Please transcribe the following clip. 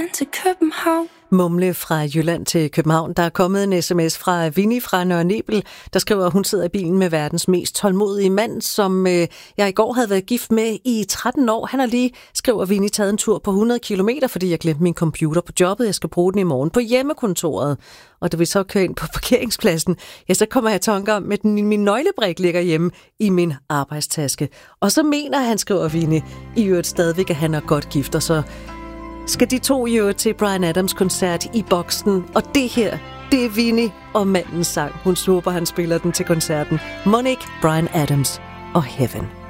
til København. Mumle fra Jylland til København. Der er kommet en sms fra Vinnie fra Nørre Nebel, der skriver, at hun sidder i bilen med verdens mest tålmodige mand, som jeg i går havde været gift med i 13 år. Han har lige, skriver Vinnie, taget en tur på 100 kilometer, fordi jeg glemte min computer på jobbet. Jeg skal bruge den i morgen på hjemmekontoret. Og da vi så kører ind på parkeringspladsen, ja, så kommer jeg i tanke om, at min nøglebrik ligger hjemme i min arbejdstaske. Og så mener han, skriver Vinnie, i øvrigt stadigvæk, at han er godt gift, og så skal de to jo til Bryan Adams koncert i Boksen. Og det her, det er Vinnie og mandens sang. Hun håber, han spiller den til koncerten. Monique, Bryan Adams og Heaven.